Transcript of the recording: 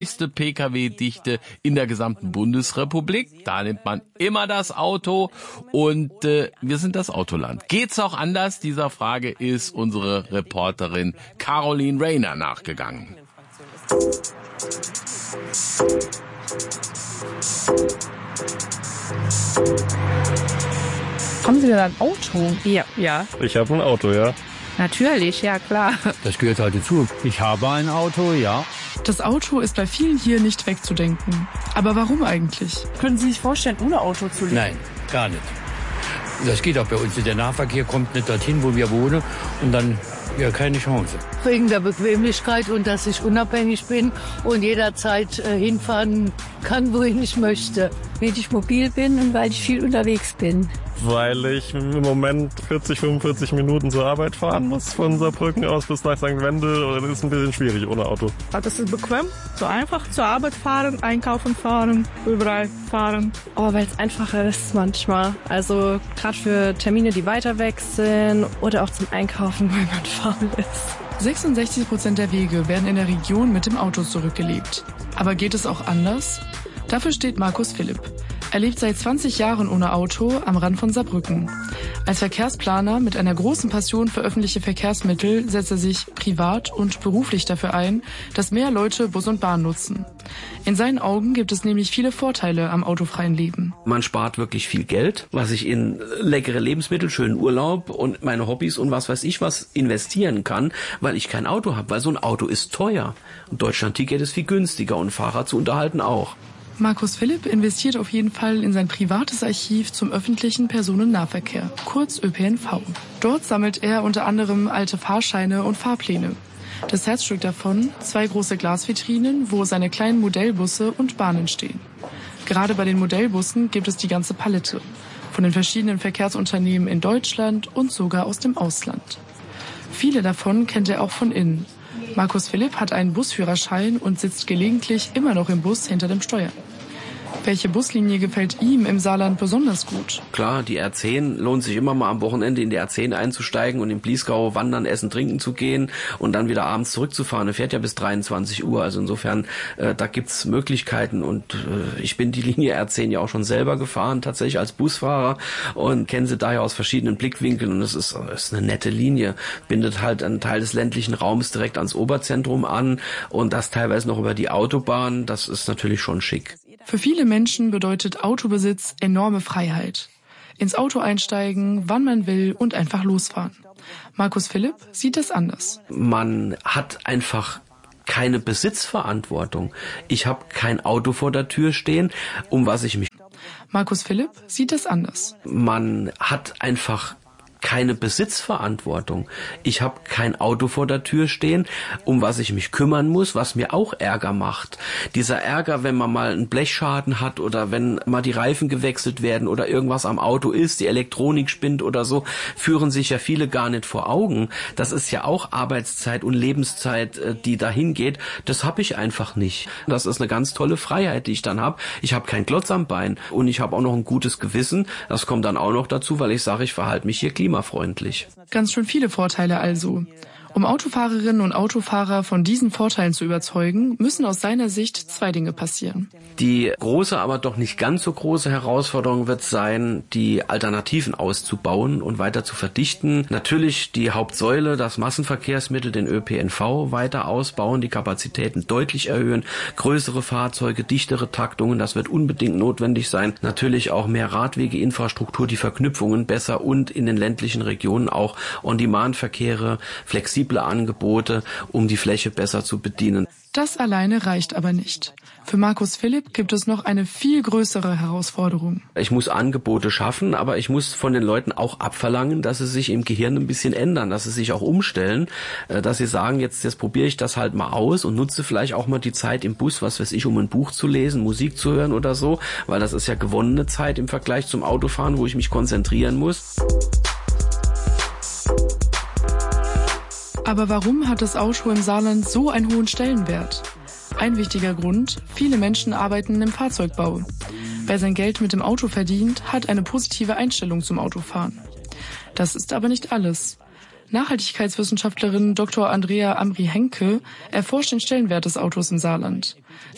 Pkw-Dichte in der gesamten Bundesrepublik. Da nimmt man immer das Auto und wir sind das Autoland. Geht's auch anders? Dieser Frage ist unsere Reporterin Caroline Rayner nachgegangen. Haben Sie denn ein Auto? Ja. Ich habe ein Auto, ja. Natürlich, ja klar. Das gehört halt dazu. Ich habe ein Auto, ja. Das Auto ist bei vielen hier nicht wegzudenken. Aber warum eigentlich? Können Sie sich vorstellen, ohne Auto zu leben? Nein, gar nicht. Das geht auch bei uns. Der Nahverkehr kommt nicht dorthin, wo wir wohnen. Und dann, ja, keine Chance. Wegen der Bequemlichkeit und dass ich unabhängig bin und jederzeit hinfahren kann, wohin ich möchte. Weil ich mobil bin und weil ich viel unterwegs bin. Weil ich im Moment 45 Minuten zur Arbeit fahren muss, von Saarbrücken aus bis nach St. Wendel. Das ist ein bisschen schwierig ohne Auto. Das ist bequem, so einfach zur Arbeit fahren, einkaufen fahren, überall fahren. Aber weil es einfacher ist manchmal. Also gerade für Termine, die weiter weg sind oder auch zum Einkaufen, weil man faul ist. 66% der Wege werden in der Region mit dem Auto zurückgelegt. Aber geht es auch anders? Dafür steht Markus Philipp. Er lebt seit 20 Jahren ohne Auto am Rand von Saarbrücken. Als Verkehrsplaner mit einer großen Passion für öffentliche Verkehrsmittel setzt er sich privat und beruflich dafür ein, dass mehr Leute Bus und Bahn nutzen. In seinen Augen gibt es nämlich viele Vorteile am autofreien Leben. Man spart wirklich viel Geld, was ich in leckere Lebensmittel, schönen Urlaub und meine Hobbys und was weiß ich was investieren kann, weil ich kein Auto habe. Weil so ein Auto ist teuer. Und Deutschland-Ticket ist viel günstiger und Fahrrad zu unterhalten auch. Markus Philipp investiert auf jeden Fall in sein privates Archiv zum öffentlichen Personennahverkehr, kurz ÖPNV. Dort sammelt er unter anderem alte Fahrscheine und Fahrpläne. Das Herzstück davon, 2 große Glasvitrinen, wo seine kleinen Modellbusse und Bahnen stehen. Gerade bei den Modellbussen gibt es die ganze Palette, von den verschiedenen Verkehrsunternehmen in Deutschland und sogar aus dem Ausland. Viele davon kennt er auch von innen. Markus Philipp hat einen Busführerschein und sitzt gelegentlich immer noch im Bus hinter dem Steuer. Welche Buslinie gefällt ihm im Saarland besonders gut? Klar, die R10 lohnt sich immer mal am Wochenende in die R10 einzusteigen und in Bliesgau wandern, essen, trinken zu gehen und dann wieder abends zurückzufahren. Er fährt ja bis 23 Uhr, also insofern, da gibt's Möglichkeiten und ich bin die Linie R10 ja auch schon selber gefahren, tatsächlich als Busfahrer und kenne sie daher aus verschiedenen Blickwinkeln und es ist eine nette Linie, bindet halt einen Teil des ländlichen Raums direkt ans Oberzentrum an und das teilweise noch über die Autobahn, das ist natürlich schon schick. Für viele Menschen bedeutet Autobesitz enorme Freiheit. Ins Auto einsteigen, wann man will und einfach losfahren. Markus Philipp sieht das anders. Man hat einfach keine Besitzverantwortung. Ich habe kein Auto vor der Tür stehen, um was ich mich... Markus Philipp sieht das anders. Man hat einfach keine Besitzverantwortung. Ich habe kein Auto vor der Tür stehen, um was ich mich kümmern muss, was mir auch Ärger macht. Dieser Ärger, wenn man mal einen Blechschaden hat oder wenn mal die Reifen gewechselt werden oder irgendwas am Auto ist, die Elektronik spinnt oder so, führen sich ja viele gar nicht vor Augen. Das ist ja auch Arbeitszeit und Lebenszeit, die dahin geht. Das habe ich einfach nicht. Das ist eine ganz tolle Freiheit, die ich dann habe. Ich habe keinen Klotz am Bein und ich habe auch noch ein gutes Gewissen. Das kommt dann auch noch dazu, weil ich sage, ich verhalte mich hier klimafreundlich. Ganz schön viele Vorteile also. Um Autofahrerinnen und Autofahrer von diesen Vorteilen zu überzeugen, müssen aus seiner Sicht 2 Dinge passieren. Die große, aber doch nicht ganz so große Herausforderung wird sein, die Alternativen auszubauen und weiter zu verdichten. Natürlich die Hauptsäule, das Massenverkehrsmittel, den ÖPNV weiter ausbauen, die Kapazitäten deutlich erhöhen, größere Fahrzeuge, dichtere Taktungen, das wird unbedingt notwendig sein. Natürlich auch mehr Radwegeinfrastruktur, die Verknüpfungen besser und in den ländlichen Regionen auch On-Demand-Verkehre, flexible Angebote, um die Fläche besser zu bedienen. Das alleine reicht aber nicht. Für Markus Philipp gibt es noch eine viel größere Herausforderung. Ich muss Angebote schaffen, aber ich muss von den Leuten auch abverlangen, dass sie sich im Gehirn ein bisschen ändern, dass sie sich auch umstellen, dass sie sagen, jetzt probiere ich das halt mal aus und nutze vielleicht auch mal die Zeit im Bus, was weiß ich, um ein Buch zu lesen, Musik zu hören oder so, weil das ist ja gewonnene Zeit im Vergleich zum Autofahren, wo ich mich konzentrieren muss. Aber warum hat das Auto im Saarland so einen hohen Stellenwert? Ein wichtiger Grund, viele Menschen arbeiten im Fahrzeugbau. Wer sein Geld mit dem Auto verdient, hat eine positive Einstellung zum Autofahren. Das ist aber nicht alles. Nachhaltigkeitswissenschaftlerin Dr. Andrea Amri-Henke erforscht den Stellenwert des Autos im Saarland.